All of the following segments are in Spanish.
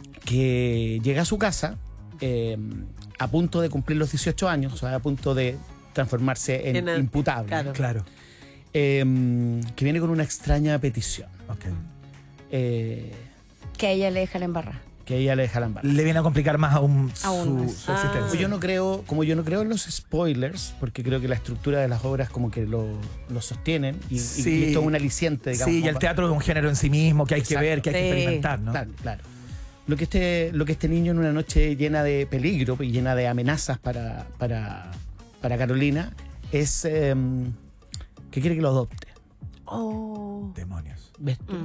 que llega a su casa a punto de cumplir los 18 años, o sea, a punto de transformarse en imputable. Claro. Que viene con una extraña petición. Okay. Que a ella le deja la embarrada. Que ella le deja la embarrada. Le viene a complicar más aún su existencia. Como yo no creo en los spoilers, porque creo que la estructura de las obras como que lo sostienen y esto es un aliciente, digamos. Sí, y el teatro es un género en sí mismo que hay que ver, que hay que experimentar, ¿no? Claro. Lo que este niño en una noche llena de peligro y llena de amenazas para Carolina es que quiere que lo adopte. Oh. Demonios. ¿Ves tú?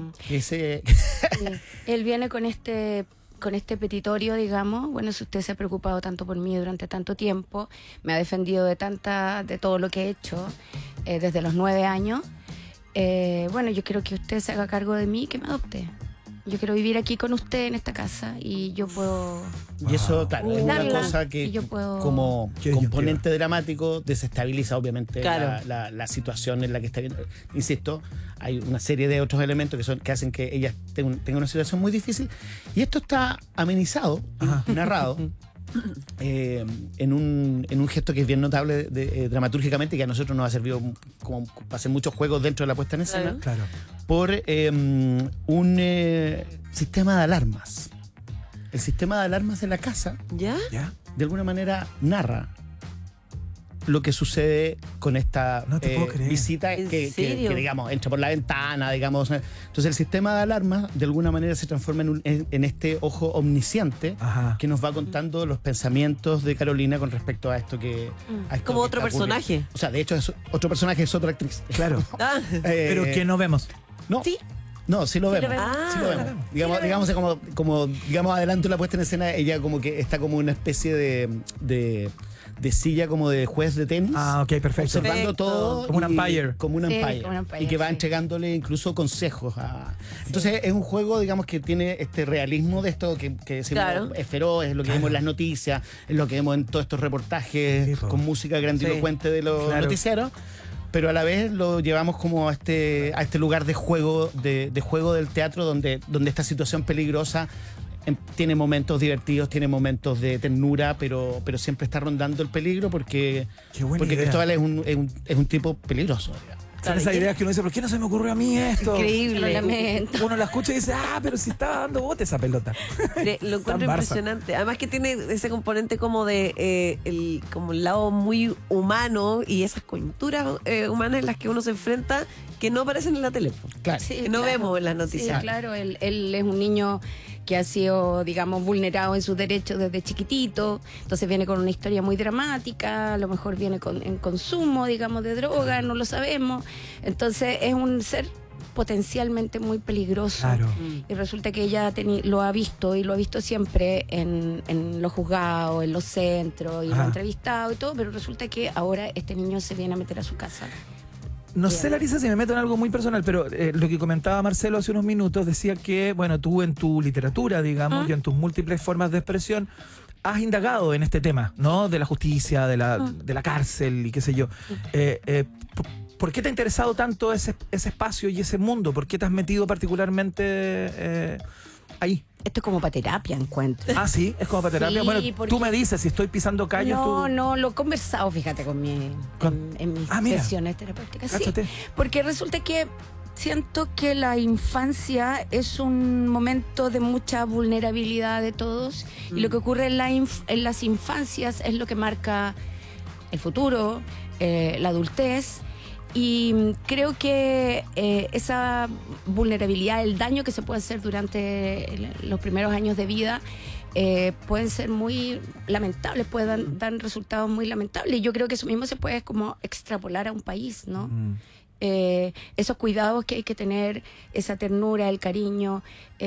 Él viene con este petitorio, digamos. Bueno, si usted se ha preocupado tanto por mí durante tanto tiempo, me ha defendido de todo lo que he hecho desde los 9 años. Bueno, yo quiero que usted se haga cargo de mí y que me adopte. Yo quiero vivir aquí con usted en esta casa y yo puedo... Y eso, claro, es una cosa que como componente dramático desestabiliza obviamente la situación en la que está viendo. Insisto, hay una serie de otros elementos que hacen que ella tenga una situación muy difícil. Y esto está amenizado, narrado, en un gesto que es bien notable dramatúrgicamente y que a nosotros nos ha servido como para hacer muchos juegos dentro de la puesta en escena. Claro. Por un sistema de alarmas. El sistema de alarmas de la casa, ¿Ya? de alguna manera, narra lo que sucede con esta visita que, digamos, entra por la ventana, digamos. Entonces el sistema de alarmas de alguna manera se transforma en este ojo omnisciente que nos va contando los pensamientos de Carolina con respecto a esto que... Como otro personaje. O sea, de hecho es otro personaje, es otra actriz. Claro. Pero que no vemos. No. Sí. No, sí lo vemos. Ah, sí lo vemos. Digamos, como adelanto la puesta en escena, ella como que está como una especie de silla como de juez de tenis. Ah, ok, perfecto. Observando todo. Como un umpire. Como un umpire. Y que va entregándole incluso consejos. Entonces es un juego, digamos, que tiene este realismo de esto que decimos, es feroz, es lo que vemos en las noticias, es lo que vemos en todos estos reportajes con música grandilocuente de los noticieros. Pero a la vez lo llevamos como a este lugar de juego del teatro donde esta situación peligrosa tiene momentos divertidos, tiene momentos de ternura, pero siempre está rondando el peligro porque Cristóbal es un tipo peligroso, digamos. Son esas ideas que uno dice, ¿por qué no se me ocurrió a mí esto? Increíble, lo lamento. Uno la escucha y dice, pero si estaba dando bote esa pelota. Lo encuentro impresionante. Además que tiene ese componente como de como el lado muy humano y esas coyunturas humanas en las que uno se enfrenta que no aparecen en la tele. Claro. Sí, que no vemos en las noticias. Sí, claro, él es un niño que ha sido, digamos, vulnerado en sus derechos desde chiquitito, entonces viene con una historia muy dramática, a lo mejor viene en consumo, digamos, de droga, no lo sabemos, entonces es un ser potencialmente muy peligroso. Claro. Y resulta que ella lo ha visto y lo ha visto siempre en los juzgados, en los centros, y lo ha entrevistado y todo, pero resulta que ahora este niño se viene a meter a su casa. No sé, Larisa, si me meto en algo muy personal, pero lo que comentaba Marcelo hace unos minutos decía que, bueno, tú en tu literatura, digamos, y en tus múltiples formas de expresión, has indagado en este tema, ¿no? De la justicia, de la cárcel y qué sé yo. ¿Por qué te ha interesado tanto ese espacio y ese mundo? ¿Por qué te has metido particularmente ahí? Esto es como para terapia, encuentro. Ah, sí, es como para terapia. Sí, bueno, porque... tú me dices si estoy pisando callos. No, lo he conversado, fíjate, en mis sesiones terapéuticas. Sí, porque resulta que siento que la infancia es un momento de mucha vulnerabilidad de todos y lo que ocurre en las infancias es lo que marca el futuro, la adultez. Y creo que esa vulnerabilidad, el daño que se puede hacer durante los primeros años de vida pueden ser muy lamentables, pueden dar resultados muy lamentables. Y yo creo que eso mismo se puede como extrapolar a un país, ¿no? Esos cuidados que hay que tener, esa ternura, el cariño,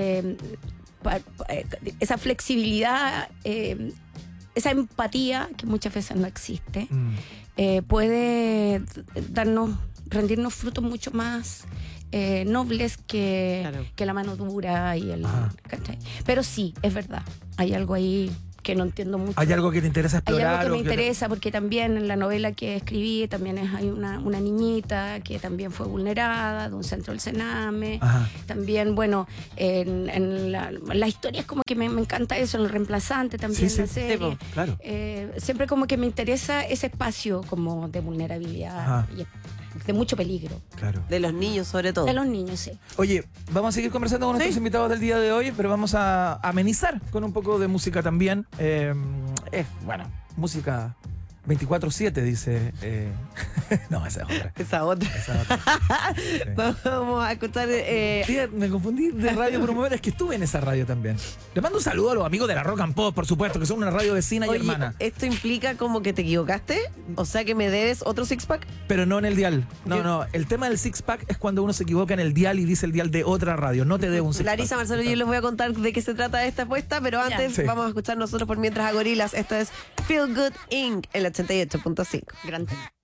esa flexibilidad, esa empatía que muchas veces no existe. Puede rendirnos frutos mucho más nobles que la mano dura y ¿cachai? Pero sí, es verdad, hay algo ahí que no entiendo mucho. ¿Hay algo que te interesa explorar? Hay algo que me interesa, porque también en la novela que escribí también hay una niñita que también fue vulnerada de un centro del Sename. Ajá. También, bueno, en la historia es como que me encanta eso, en El Reemplazante también, la serie. Sí, claro. Siempre como que me interesa ese espacio como de vulnerabilidad y de mucho peligro. Claro. De los niños, sobre todo. De los niños, sí. Oye, vamos a seguir conversando con nuestros invitados del día de hoy, pero vamos a amenizar con un poco de música también. Bueno, música 24/7, dice. No, esa es otra. Esa otra. Vamos a escuchar. Tía, me confundí de radio por un momento. Es que estuve en esa radio también. Le mando un saludo a los amigos de la Rock and Pop, por supuesto, que son una radio vecina y hermana. ¿Esto implica como que te equivocaste? O sea, que me debes otro six-pack. Pero no en el dial. No. El tema del six-pack es cuando uno se equivoca en el dial y dice el dial de otra radio. No te debo un six-pack. Larisa, Marcelo, yo les voy a contar de qué se trata esta apuesta, pero antes vamos a escuchar nosotros por mientras a Gorilas. Esto es Feel Good Inc. en la 88.5. Gran tema.